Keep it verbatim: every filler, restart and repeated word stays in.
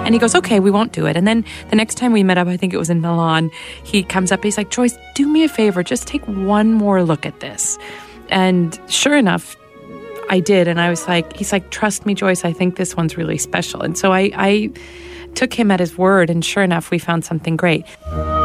And he goes, okay, we won't do it. And then the next time we met up, I think it was in Milan, he comes up, he's like, Joyce, do me a favor, just take one more look at this. And sure enough, I did. And I was like, he's like, trust me, Joyce, I think this one's really special. And so I, I took him at his word, and sure enough, we found something great.